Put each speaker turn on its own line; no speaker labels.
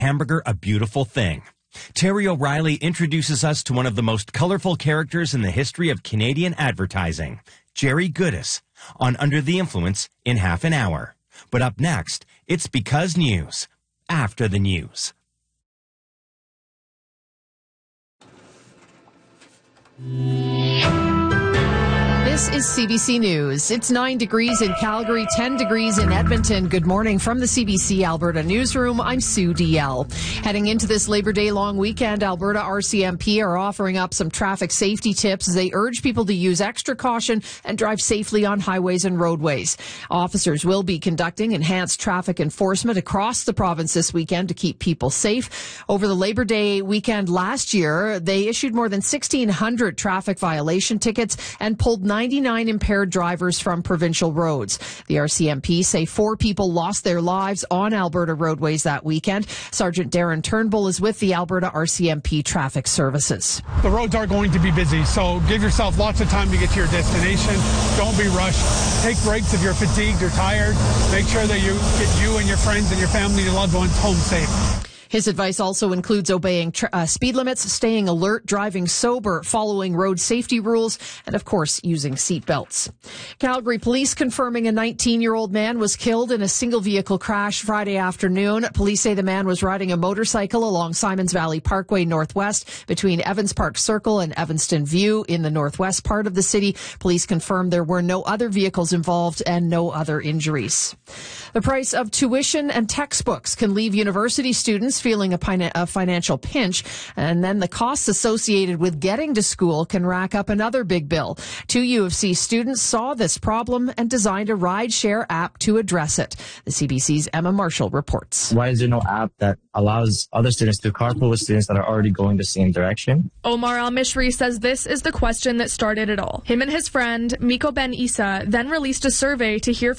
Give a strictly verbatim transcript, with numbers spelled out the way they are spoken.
hamburger a beautiful thing? Terry O'Reilly introduces us to one of the most colorful characters in the history of Canadian advertising, Jerry Goodis, on Under the Influence in half an hour. But up next, it's Because News, after the news.
This is C B C News. It's nine degrees in Calgary, ten degrees in Edmonton. Good morning from the C B C Alberta Newsroom. I'm Sue D L. Heading into this Labor Day long weekend, Alberta R C M P are offering up some traffic safety tips as they urge people to use extra caution and drive safely on highways and roadways. Officers will be conducting enhanced traffic enforcement across the province this weekend to keep people safe. Over the Labor Day weekend last year, they issued more than sixteen hundred traffic violation tickets and pulled ninety-nine impaired drivers from provincial roads. The R C M P say four people lost their lives on Alberta roadways that weekend. Sergeant Darren Turnbull is with the Alberta R C M P Traffic Services.
The roads are going to be busy, so give yourself lots of time to get to your destination. Don't be rushed. Take breaks if you're fatigued or tired. Make sure that you get you and your friends and your family and your loved ones home safe.
His advice also includes obeying tra- uh, speed limits, staying alert, driving sober, following road safety rules, and, of course, using seat belts. Calgary police confirming a nineteen-year-old man was killed in a single-vehicle crash Friday afternoon. Police say the man was riding a motorcycle along Simons Valley Parkway Northwest between Evans Park Circle and Evanston View in the northwest part of the city. Police confirmed there were no other vehicles involved and no other injuries. The price of tuition and textbooks can leave university students feeling a, pina- a financial pinch, and then the costs associated with getting to school can rack up another big bill. Two U of C students saw this problem and designed a ride-share app to address it. The C B C's Emma Marshall reports.
Why is there no app that allows other students to carpool with students that are already going the same direction?
Omar Al-Mishri says this is the question that started it all. Him and his friend, Miko Ben Isa, then released a survey to hear